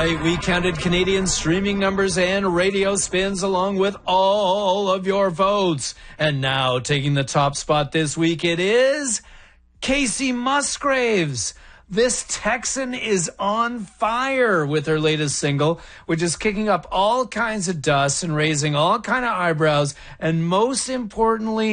right, we counted Canadian streaming numbers and radio spins along with all of your votes. And now taking the top spot this week, it is Kacey Musgraves. This Texan is on fire with her latest single, which is kicking up all kinds of dust and raising all kinds of eyebrows. And most importantly,